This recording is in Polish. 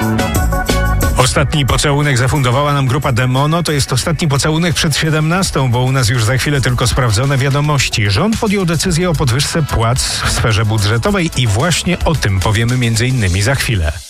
Ostatni pocałunek zafundowała nam grupa Demono. To jest ostatni pocałunek przed 17, bo u nas już za chwilę tylko sprawdzone wiadomości. Rząd podjął decyzję o podwyżce płac w sferze budżetowej i właśnie o tym powiemy m.in. za chwilę.